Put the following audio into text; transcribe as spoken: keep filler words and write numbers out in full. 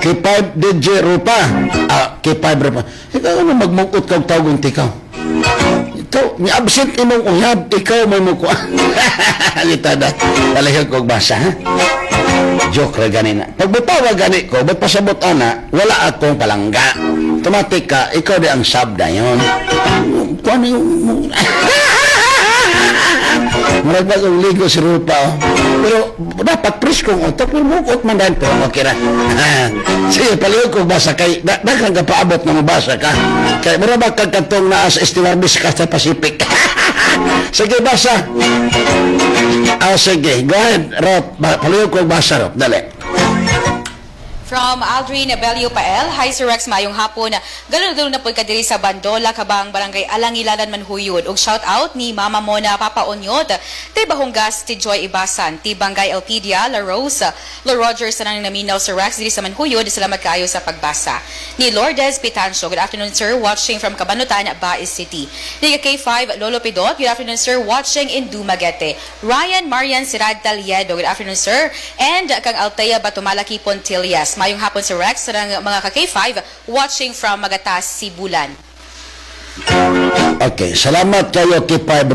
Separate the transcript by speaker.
Speaker 1: K five D J Rupa. Ah, K five Rupa. Ikaw ano magmungkot kag tawgon tikaw? Ikaw, ni absent imong uyab, ikaw may muko. Alita da. Talahig kog basa, ha? Joke ra ganina. Pag butawa gani ko, ba't pasabot ana, wala akong palangga. Automatic ka, ikaw di ang sabda yun. Kung ano yung... Marag ba kong ligo si Rupa, oh. Pero dapat preskong utak, pero mukot man dahil, pero okay na. Sige, palihog ko basa kay, da, da kang kapaabot na mabasa ka. Kaya marag ba kang katong na sa Stewardess ka sa Pacific. Sige, basa. Ah, sige, go ahead, Rop. Palihog ko basa, Rop. Dali.
Speaker 2: From Aldrin Abelio Pael, hi Sir Rex, mayong hapon. Galon-galon na po ka diri sa Bandola, kabang barangay Alangilalan Manhuyod. Og shout out ni Mama Mona Papa Onyod, ti Bahonggas, ti Joy Ibasan, ti Bangay Elpidia, La Rose, La Rogers na nang naminaw Sir Rex diri sa Manhuyod. Salamat kaayo sa pagbasa. Ni Lourdes Pitancio, good afternoon sir, watching from Cabanutan, Baez City. Ni K five Lolo Pidot, good afternoon sir, watching in Dumaguete. Ryan Marian Sirad Taliedo, good afternoon sir. And kang Altea Batumalaki Pontilias. Mayong hapon sa Rex, ng mga ka K five watching from Magatas, Sibulan.
Speaker 1: Okay, salamat kayo K five